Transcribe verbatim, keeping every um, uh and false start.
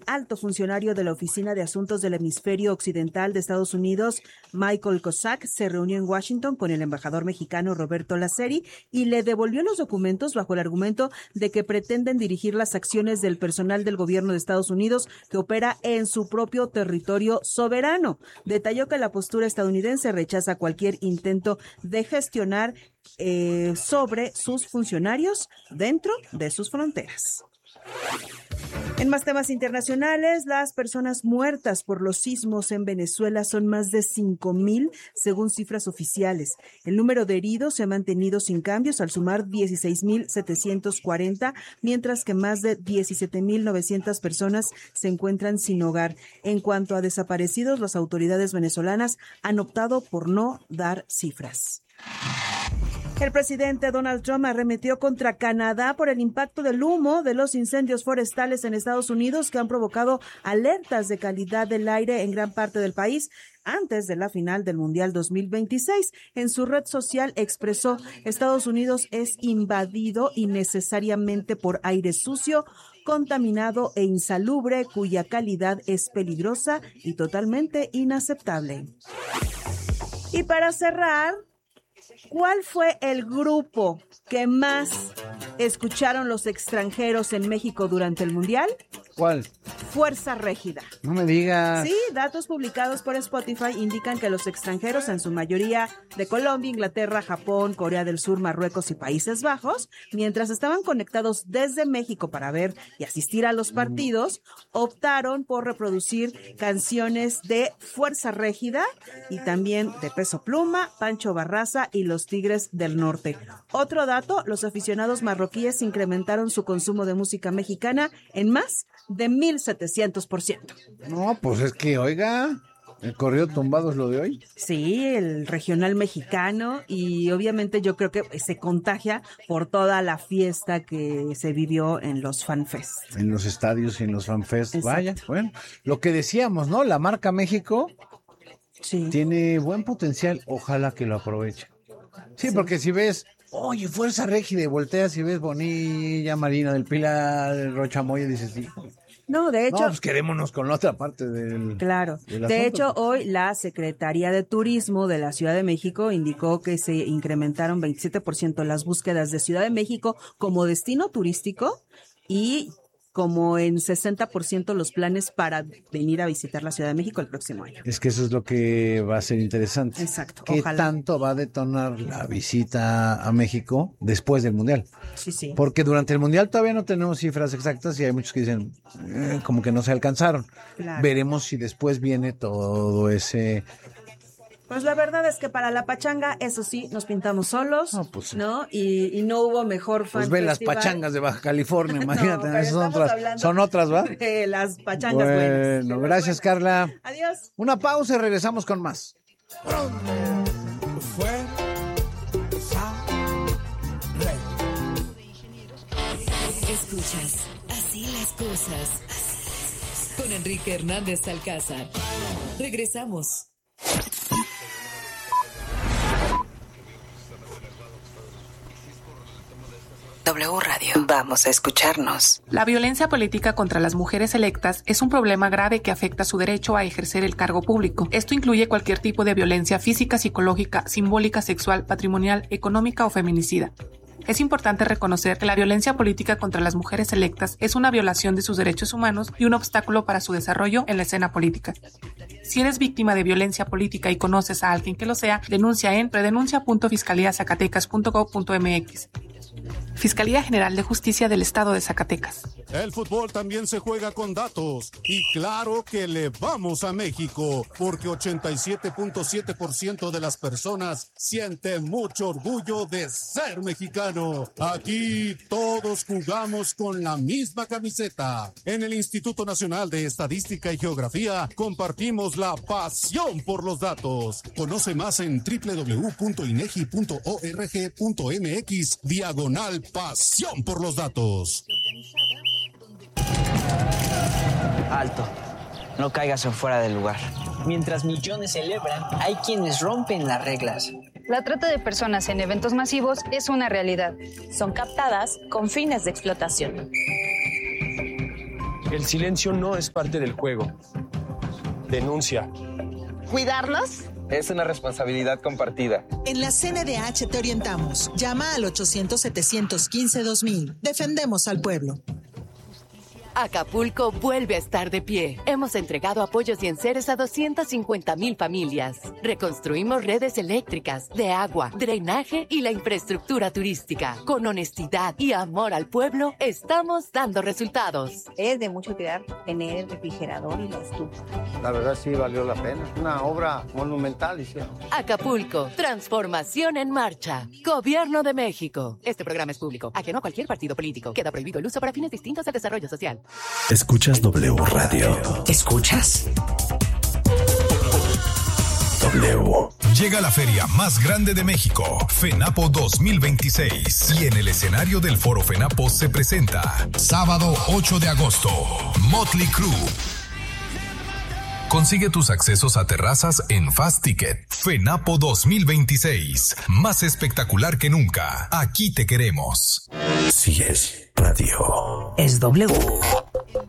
alto funcionario de la Oficina de Asuntos del Hemisferio Occidental de Estados Unidos, Michael Kozak, se reunió en Washington con el embajador mexicano Roberto Laceri y le devolvió los documentos bajo el argumento de que pretenden dirigir las acciones del personal del gobierno de Estados Unidos que opera en su propio territorio soberano. Detalló que la postura estadounidense rechaza cualquier intento de gestionar eh, sobre sus funcionarios dentro de sus fronteras. En más temas internacionales, las personas muertas por los sismos en Venezuela son más de cinco mil, según cifras oficiales. El número de heridos se ha mantenido sin cambios al sumar dieciséis mil setecientos cuarenta, mientras que más de diecisiete mil novecientas personas se encuentran sin hogar. En cuanto a desaparecidos, las autoridades venezolanas han optado por no dar cifras. El presidente Donald Trump arremetió contra Canadá por el impacto del humo de los incendios forestales en Estados Unidos que han provocado alertas de calidad del aire en gran parte del país antes de la final del Mundial dos mil veintiséis. En su red social expresó: Estados Unidos es invadido innecesariamente por aire sucio, contaminado e insalubre, cuya calidad es peligrosa y totalmente inaceptable. Y para cerrar, ¿cuál fue el grupo que más escucharon los extranjeros en México durante el Mundial? ¿Cuál? Fuerza Régida. No me digas. Sí, datos publicados por Spotify indican que los extranjeros, en su mayoría de Colombia, Inglaterra, Japón, Corea del Sur, Marruecos y Países Bajos, mientras estaban conectados desde México para ver y asistir a los partidos, optaron por reproducir canciones de Fuerza Régida y también de Peso Pluma, Pancho Barraza y Los Tigres del Norte. Otro dato, los aficionados marroquíes incrementaron su consumo de música mexicana en más de mil setecientos por ciento. No, pues es que, oiga, el corrido tumbado es lo de hoy. Sí, el regional mexicano, y obviamente yo creo que se contagia por toda la fiesta que se vivió en los FanFest. En los estadios y en los FanFest. Exacto. Vaya, bueno, lo que decíamos, ¿no? La marca México sí. tiene buen potencial, ojalá que lo aproveche. Sí, sí, porque si ves, oye, Fuerza Régida, y volteas y ves Bonilla, Marina del Pilar, Rocha Moya, dices, sí. No, de hecho... No, pues quedémonos con la otra parte del... Claro. del de asunto. hecho, hoy la Secretaría de Turismo de la Ciudad de México indicó que se incrementaron veintisiete por ciento las búsquedas de Ciudad de México como destino turístico y como en sesenta por ciento los planes para venir a visitar la Ciudad de México el próximo año. Es que eso es lo que va a ser interesante. Exacto, ¿Qué ojalá. tanto va a detonar la visita a México después del Mundial? Sí, sí. Porque durante el Mundial todavía no tenemos cifras exactas y hay muchos que dicen eh, como que no se alcanzaron. Claro. Veremos si después viene todo ese... Pues la verdad es que para la pachanga, eso sí, nos pintamos solos, No, pues sí. ¿no? Y, y no hubo mejor fan Pues ve las festival. pachangas de Baja California, imagínate, No, pero esas son estamos otras, hablando son otras, ¿va? de las pachangas buenas. Bueno, gracias, Carla. Adiós. Una pausa y regresamos con más. Escuchas Así las cosas con Enrique Hernández Alcázar. Regresamos. W Radio. Vamos a escucharnos. La violencia política contra las mujeres electas es un problema grave que afecta su derecho a ejercer el cargo público. Esto incluye cualquier tipo de violencia física, psicológica, simbólica, sexual, patrimonial, económica o feminicida. Es importante reconocer que la violencia política contra las mujeres electas es una violación de sus derechos humanos y un obstáculo para su desarrollo en la escena política. Si eres víctima de violencia política y conoces a alguien que lo sea, denuncia en predenuncia punto fiscalía zacatecas punto gob punto mx. Fiscalía General de Justicia del Estado de Zacatecas. El fútbol también se juega con datos y claro que le vamos a México porque ochenta y siete punto siete por ciento de las personas siente mucho orgullo de ser mexicano. Aquí todos jugamos con la misma camiseta. En el Instituto Nacional de Estadística y Geografía compartimos la pasión por los datos. Conoce más en doble u doble u doble u punto inegi punto org punto mx diagonal pasión por los datos. Alto, no caigas en fuera del lugar. Mientras millones celebran, hay quienes rompen las reglas. La trata de personas en eventos masivos es una realidad. Son captadas con fines de explotación. El silencio no es parte del juego. Denuncia. ¿Cuidarnos? Es una responsabilidad compartida. En la C N D H te orientamos. Llama al ochocientos, setecientos quince, dos mil. Defendemos al pueblo. Acapulco vuelve a estar de pie. Hemos entregado apoyos y enseres a doscientas cincuenta mil familias. Reconstruimos redes eléctricas, de agua, drenaje y la infraestructura turística. Con honestidad y amor al pueblo, estamos dando resultados. Es de mucha utilidad tener el refrigerador y la estufa. La verdad sí valió la pena. Una obra monumental hicieron. Acapulco, transformación en marcha. Gobierno de México. Este programa es público, ajeno a cualquier partido político. Queda prohibido el uso para fines distintos al desarrollo social. Escuchas W Radio. ¿Escuchas? W. Llega la feria más grande de México, FENAPO dos mil veintiséis. Y en el escenario del Foro FENAPO se presenta, sábado ocho de agosto, Motley Crue. Consigue tus accesos a terrazas en Fast Ticket. FENAPO dos mil veintiséis. Más espectacular que nunca. Aquí te queremos. Si es radio. Es W.